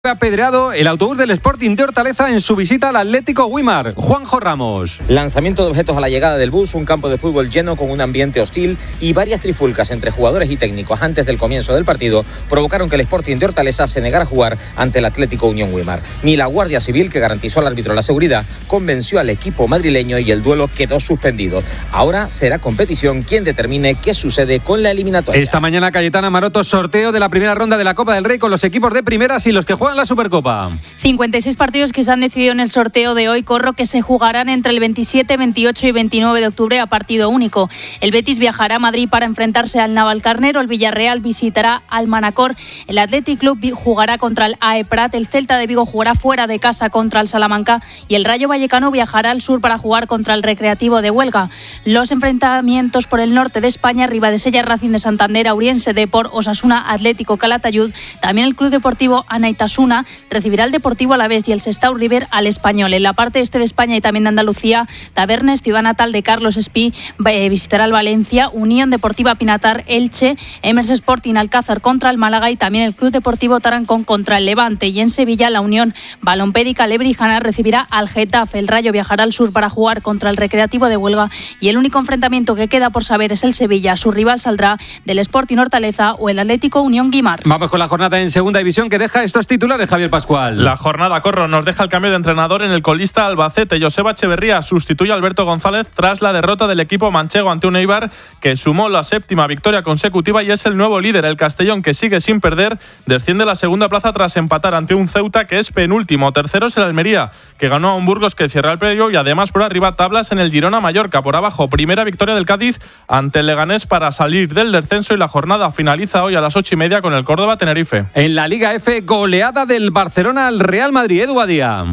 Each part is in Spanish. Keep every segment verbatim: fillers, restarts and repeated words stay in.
Apedreado el autobús del Sporting de Hortaleza en su visita al Atlético Güímar. Juanjo Ramos. Lanzamiento de objetos a la llegada del bus, un campo de fútbol lleno con un ambiente hostil y varias trifulcas entre jugadores y técnicos antes del comienzo del partido provocaron que el Sporting de Hortaleza se negara a jugar ante el Atlético Unión Güímar. Ni la Guardia Civil, que garantizó al árbitro la seguridad, convenció al equipo madrileño y el duelo quedó suspendido. Ahora será competición quien determine qué sucede con la eliminatoria. Esta mañana Cayetana Maroto, sorteo de la primera ronda de la Copa del Rey con los equipos de primeras y los que juegan la Supercopa. cincuenta y seis partidos que se han decidido en el sorteo de hoy, Corro, que se jugarán entre el veintisiete, veintiocho y veintinueve de octubre a partido único. El Betis viajará a Madrid para enfrentarse al Navalcarnero, el Villarreal visitará al Manacor, el Athletic Club jugará contra el A E Prat, el Celta de Vigo jugará fuera de casa contra el Salamanca y el Rayo Vallecano viajará al sur para jugar contra el Recreativo de Huelga. Los enfrentamientos por el norte de España: Ribadesella, Racing de Santander, Auriense, Depor, Osasuna, Atlético, Calatayud. También el Club Deportivo Anaitasuna recibirá al Deportivo Alavés y el Sestao River al Español. En la parte este de España y también de Andalucía, Tabernes, ciudad natal de Carlos Espí, eh, visitará el Valencia, Unión Deportiva Pinatar, Elche, Emers Sporting Alcázar contra el Málaga y también el Club Deportivo Tarancón contra el Levante. Y en Sevilla, la Unión Balompédica Lebrijana recibirá al Getafe. El Rayo viajará al sur para jugar contra el Recreativo de Huelga y el único enfrentamiento que queda por saber es el Sevilla. Su rival saldrá del Sporting Hortaleza o el Atlético Unión Guimar. Vamos con la jornada en segunda división que deja estos titulares, Javier Pascual. La jornada, Corro, nos deja el cambio de entrenador en el colista Albacete. Joseba Echeverría sustituye a Alberto González tras la derrota del equipo manchego ante un Eibar que sumó la séptima victoria consecutiva y es el nuevo líder. El Castellón, que sigue sin perder, desciende a la segunda plaza tras empatar ante un Ceuta que es penúltimo. Tercero es el Almería, que ganó a un Burgos que cierra el playoff y además por arriba tablas en el Girona-Mallorca. Por abajo, primera victoria del Cádiz ante el Leganés para salir del descenso y la jornada finaliza hoy a las ocho y media con el Córdoba-Tenerife. En la Liga F, goleada del Barcelona al Real Madrid. Edu Badía.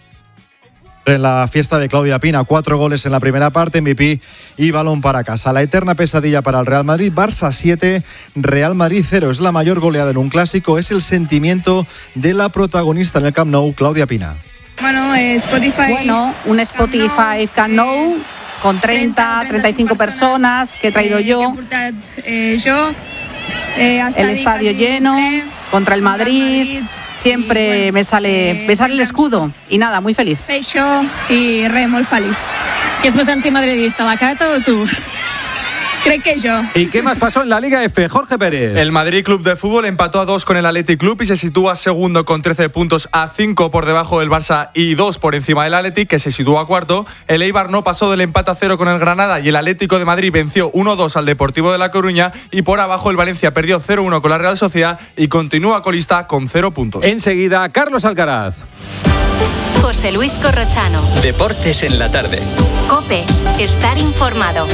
En la fiesta de Claudia Pina, cuatro goles en la primera parte, M V P y balón para casa. La eterna pesadilla para el Real Madrid, Barça siete, Real Madrid cero. Es la mayor goleada en un clásico, es el sentimiento de la protagonista en el Camp Nou, Claudia Pina. Bueno, eh, Spotify. Bueno, un Spotify Camp Nou con treinta, treinta y cinco personas que he traído eh, yo. Que portat, eh, yo eh, el estadio lleno, contra el Madrid. Siempre bueno, me sale eh, me sale el escudo y nada, muy feliz. Això y re, molt feliç. ¿Qué es más antimadridista, la Cata o tú? Creo que yo. ¿Y qué más pasó en la Liga F? Jorge Pérez. El Madrid Club de Fútbol empató a dos con el Athletic Club y se sitúa segundo con trece puntos, a cinco por debajo del Barça y dos por encima del Athletic, que se sitúa cuarto. El Eibar no pasó del empate a cero con el Granada y el Atlético de Madrid venció uno dos al Deportivo de La Coruña. Y por abajo el Valencia perdió cero uno con la Real Sociedad y continúa colista con cero puntos. Enseguida, Carlos Alcaraz. José Luis Corrochano. Deportes en la tarde. COPE. Estar informado.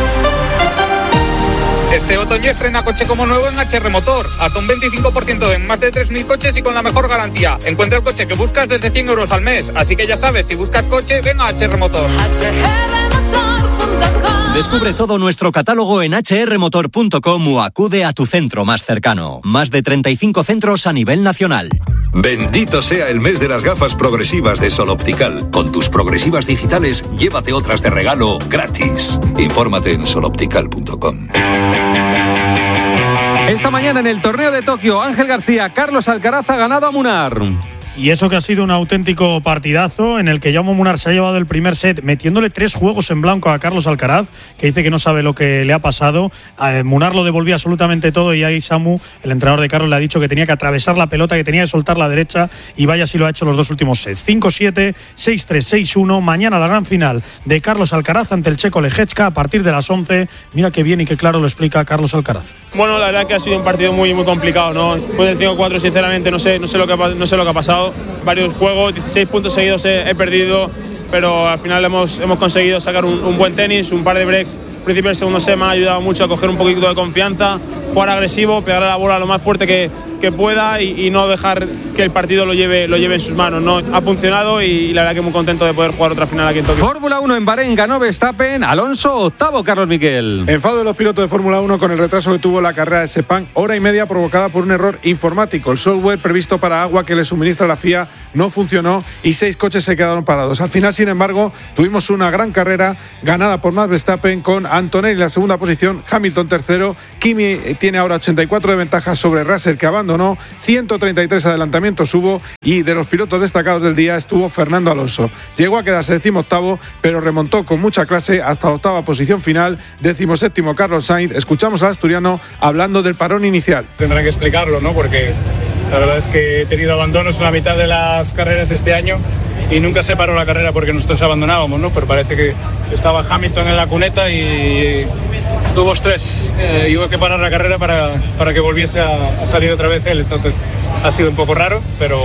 Este otoño estrena coche como nuevo en H R Motor. Hasta un veinticinco por ciento en más de tres mil coches y con la mejor garantía. Encuentra el coche que buscas desde cien euros al mes. Así que ya sabes, si buscas coche, ven a H R Motor. Descubre todo nuestro catálogo en hache erre motor punto com o acude a tu centro más cercano. Más de treinta y cinco centros a nivel nacional. Bendito sea el mes de las gafas progresivas de Sol Optical. Con tus progresivas digitales, llévate otras de regalo gratis. Infórmate en sol optical punto com. Esta mañana en el torneo de Tokio, Ángel García, Carlos Alcaraz ha ganado a Munar. Y eso que ha sido un auténtico partidazo en el que Jaume Munar se ha llevado el primer set metiéndole tres juegos en blanco a Carlos Alcaraz, que dice que no sabe lo que le ha pasado. Eh, Munar lo devolvía absolutamente todo y ahí Samu, el entrenador de Carlos, le ha dicho que tenía que atravesar la pelota, que tenía que soltar la derecha y vaya si lo ha hecho los dos últimos sets. cinco siete, seis tres, seis uno. Mañana la gran final de Carlos Alcaraz ante el checo Leječka a partir de las once. Mira qué bien y qué claro lo explica Carlos Alcaraz. Bueno, la verdad que ha sido un partido muy muy complicado, ¿no? Después del cinco cuatro, sinceramente, no sé, no sé lo que ha, no sé lo que ha pasado. Varios juegos, dieciséis puntos seguidos he, he perdido, pero al final hemos, hemos conseguido sacar un, un buen tenis, un par de breaks. Al principio del segundo set me ha ayudado mucho a coger un poquito de confianza, jugar agresivo, pegar a la bola lo más fuerte que, que pueda y, y no dejar que el partido lo lleve, lo lleve en sus manos, ¿no? Ha funcionado y la verdad que muy contento de poder jugar otra final aquí en Tokio. Fórmula uno en Bahrein, ganó Verstappen, Alonso octavo, Carlos Miquel. Enfado de los pilotos de Fórmula uno con el retraso que tuvo la carrera de Sepang, hora y media provocada por un error informático. El software previsto para agua que le suministra la F I A no funcionó y seis coches se quedaron parados. Al final, sin embargo, tuvimos una gran carrera ganada por Max Verstappen con Antonelli en la segunda posición, Hamilton tercero, Kimi tiene ahora ochenta y cuatro de ventaja sobre Russell, que abandonó, ciento treinta y tres adelantamientos hubo, y de los pilotos destacados del día estuvo Fernando Alonso. Llegó a quedarse decimoctavo, pero remontó con mucha clase hasta la octava posición final, decimoséptimo Carlos Sainz. Escuchamos al asturiano hablando del parón inicial. Tendrán que explicarlo, ¿no? Porque la verdad es que he tenido abandonos en la mitad de las carreras este año y nunca se paró la carrera porque nosotros abandonábamos, ¿no? Pero parece que estaba Hamilton en la cuneta y tuvo estrés. Eh, y hubo que parar la carrera para, para que volviese a, a salir otra vez él. Entonces ha sido un poco raro, pero...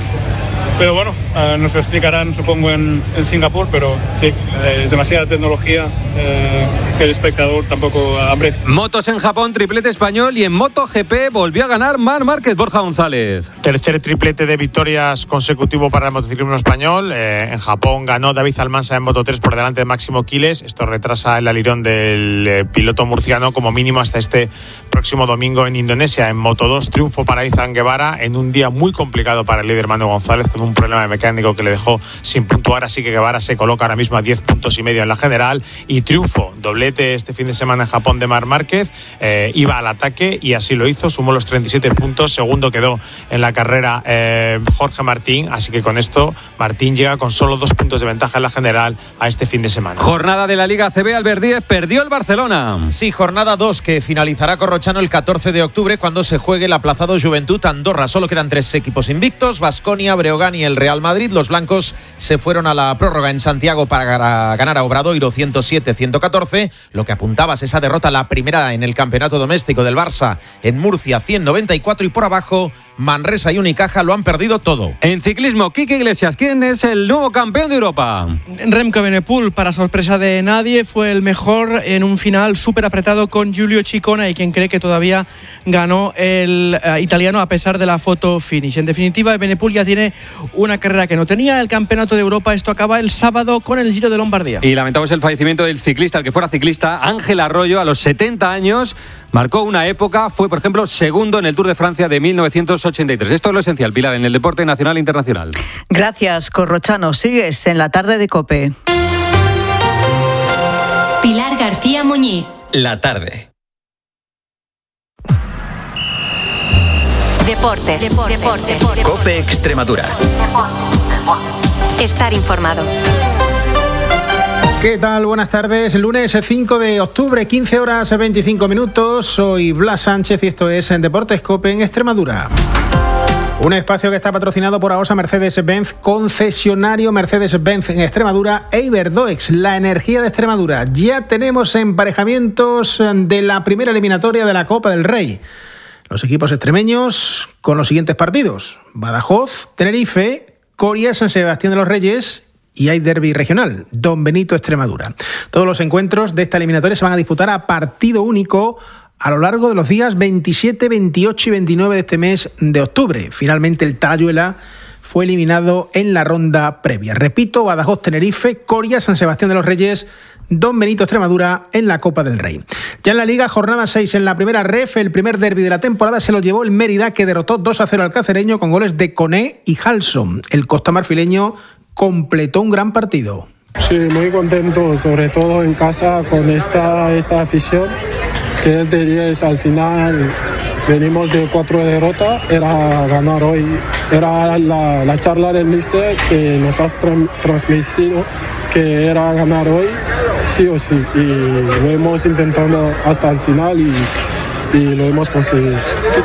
Pero bueno, eh, nos lo explicarán supongo en, en Singapur, pero sí, eh, es demasiada tecnología eh, que el espectador tampoco aprecia. Motos en Japón, triplete español, y en MotoGP volvió a ganar Marc Márquez. Borja González. Tercer triplete de victorias consecutivo para el motociclismo español. Eh, en Japón ganó David Almansa en Moto tres por delante de Máximo Quiles. Esto retrasa el alirón del eh, piloto murciano como mínimo hasta este próximo domingo en Indonesia. En Moto dos, triunfo para Izan Guevara en un día muy complicado para el líder Manu González, con un problema de mecánico que le dejó sin puntuar, así que Guevara se coloca ahora mismo a diez puntos y medio en la general. Y triunfo, doblete este fin de semana en Japón de Marc Márquez, eh, iba al ataque y así lo hizo, sumó los treinta y siete puntos, segundo quedó en la carrera eh, Jorge Martín, así que con esto Martín llega con solo dos puntos de ventaja en la general a este fin de semana. Jornada de la Liga A C B, Albert Díez, perdió el Barcelona. Sí, jornada dos que finalizará Corrochano el catorce de octubre cuando se juegue el aplazado Juventud Andorra. Solo quedan tres equipos invictos, Baskonia, Breogán y el Real Madrid. Los blancos se fueron a la prórroga en Santiago para ganar a Obradoiro ciento siete a ciento catorce. Lo que apuntabas, esa derrota, la primera en el campeonato doméstico del Barça en Murcia, cien noventa y cuatro, y por abajo Manresa y Unicaja lo han perdido todo. En ciclismo, Quique Iglesias, ¿quién es el nuevo campeón de Europa? Remco Evenepoel, para sorpresa de nadie, fue el mejor en un final súper apretado con Giulio Ciccone, y quien cree que todavía ganó el uh, italiano a pesar de la foto finish. En definitiva, Evenepoel ya tiene una carrera que no tenía, el campeonato de Europa. Esto acaba el sábado con el Giro de Lombardía. Y lamentamos el fallecimiento del ciclista, el que fuera ciclista, Ángel Arroyo, a los setenta años. Marcó una época, fue por ejemplo segundo en el Tour de Francia de mil novecientos ochenta y tres. Esto es lo esencial, Pilar, en el deporte nacional e internacional. Gracias, Corrochano. Sigues en la tarde de COPE. Pilar García Muñiz. La tarde. Deportes. Deportes. Deportes. Deportes. COPE Extremadura. Estar informado. ¿Qué tal? Buenas tardes. Lunes cinco de octubre, quince horas veinticinco minutos. Soy Blas Sánchez y esto es en Deportes COPE en Extremadura. Un espacio que está patrocinado por AOSA Mercedes-Benz, concesionario Mercedes-Benz en Extremadura, e Iberdoex, la energía de Extremadura. Ya tenemos emparejamientos de la primera eliminatoria de la Copa del Rey. Los equipos extremeños con los siguientes partidos: Badajoz, Tenerife, Coria, San Sebastián de los Reyes, y hay derbi regional, Don Benito, Extremadura. Todos los encuentros de esta eliminatoria se van a disputar a partido único a lo largo de los días veintisiete, veintiocho y veintinueve de este mes de octubre. Finalmente el Talayuela fue eliminado en la ronda previa. Repito, Badajoz, Tenerife, Coria, San Sebastián de los Reyes, Don Benito, Extremadura en la Copa del Rey. Ya en la Liga, jornada seis en la primera ref, el primer derbi de la temporada se lo llevó el Mérida, que derrotó dos a cero al Cacereño con goles de Coné y Halson. El costamarfileño completó un gran partido. Sí, muy contento, sobre todo en casa con esta, esta afición, que es de diez. Al final venimos de cuatro derrotas, era ganar hoy. Era la, la charla del míster que nos has tra- transmitido, que era ganar hoy, sí o sí. Y lo hemos intentado hasta el final y, y lo hemos conseguido.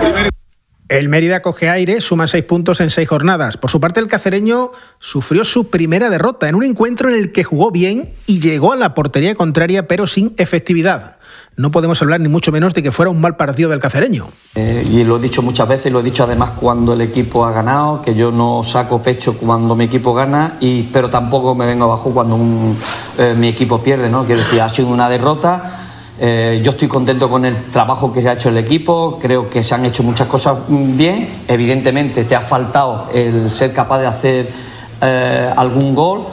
El Mérida coge aire, suma seis puntos en seis jornadas. Por su parte, el cacereño sufrió su primera derrota en un encuentro en el que jugó bien y llegó a la portería contraria, pero sin efectividad. No podemos hablar ni mucho menos de que fuera un mal partido del cacereño. Eh, y lo he dicho muchas veces, y lo he dicho además cuando el equipo ha ganado, que yo no saco pecho cuando mi equipo gana, y, pero tampoco me vengo abajo cuando un, eh, mi equipo pierde, ¿no? Quiero decir, ha sido una derrota. Eh, yo estoy contento con el trabajo que se ha hecho el equipo, creo que se han hecho muchas cosas bien. Evidentemente te ha faltado el ser capaz de hacer eh, algún gol,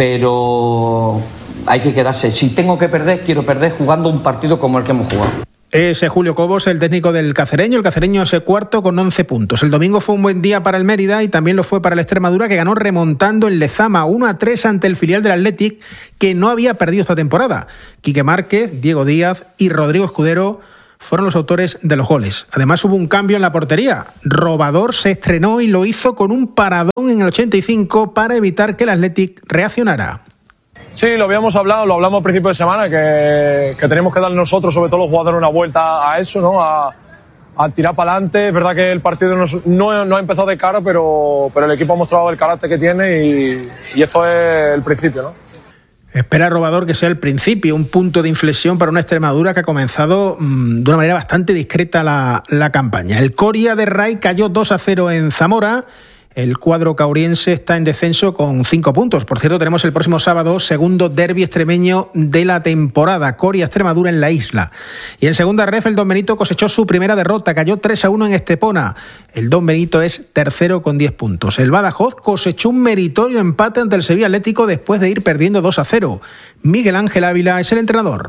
pero hay que quedarse. Si tengo que perder, quiero perder jugando un partido como el que hemos jugado. Es Julio Cobos, el técnico del Cacereño. El Cacereño es cuarto con once puntos. El domingo fue un buen día para el Mérida y también lo fue para el Extremadura, que ganó remontando en Lezama uno a tres ante el filial del Athletic, que no había perdido esta temporada. Quique Márquez, Diego Díaz y Rodrigo Escudero fueron los autores de los goles. Además hubo un cambio en la portería. Robador se estrenó y lo hizo con un paradón en el ochenta y cinco para evitar que el Athletic reaccionara. Sí, lo habíamos hablado, lo hablamos a principio de semana, que, que tenemos que dar nosotros, sobre todo los jugadores, una vuelta a eso, ¿no? A, a tirar para adelante. Es verdad que el partido no, no, no ha empezado de cara, pero, pero el equipo ha mostrado el carácter que tiene y, y esto es el principio, ¿no? Espera Robador que sea el principio, un punto de inflexión para una Extremadura que ha comenzado mmm, de una manera bastante discreta la, la campaña. El Coria de Ray cayó dos a cero en Zamora. El cuadro cauriense está en descenso con cinco puntos. Por cierto, tenemos el próximo sábado segundo derbi extremeño de la temporada. Coria-Extremadura en la isla. Y en segunda ref el Don Benito cosechó su primera derrota. Cayó tres a uno en Estepona. El Don Benito es tercero con diez puntos. El Badajoz cosechó un meritorio empate ante el Sevilla Atlético después de ir perdiendo dos a cero. Miguel Ángel Ávila es el entrenador.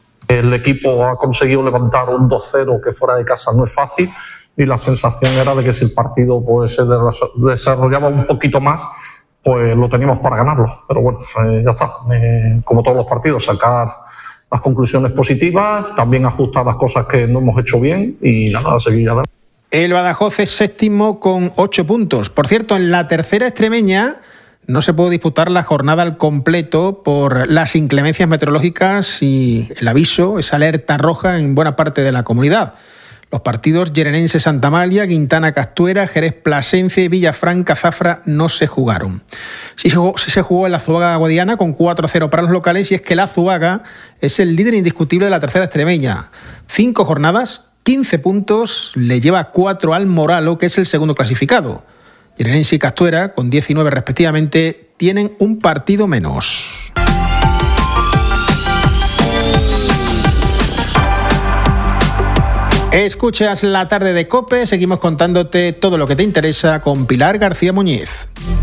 El equipo ha conseguido levantar un dos cero que fuera de casa no es fácil. Y la sensación era de que si el partido pues, se desarrollaba un poquito más, pues lo teníamos para ganarlo. Pero bueno, eh, ya está. Eh, como todos los partidos, sacar las conclusiones positivas, también ajustar las cosas que no hemos hecho bien y nada, seguir adelante. El Badajoz es séptimo con ocho puntos. Por cierto, en la tercera extremeña no se pudo disputar la jornada al completo por las inclemencias meteorológicas y el aviso, esa alerta roja en buena parte de la comunidad. Los partidos Llerenense Santa Amalia, Quintana Castuera, Jerez Plasencia y Villafranca Zafra no se jugaron. Sí se jugó, sí se jugó en la Azuaga Guadiana con cuatro a cero para los locales, y es que la Azuaga es el líder indiscutible de la tercera extremeña. Cinco jornadas, quince puntos, le lleva cuatro al Moralo, que es el segundo clasificado. Llerenense y Castuera, con diecinueve respectivamente, tienen un partido menos. Escuchas la tarde de COPE, seguimos contándote todo lo que te interesa con Pilar García Muñiz.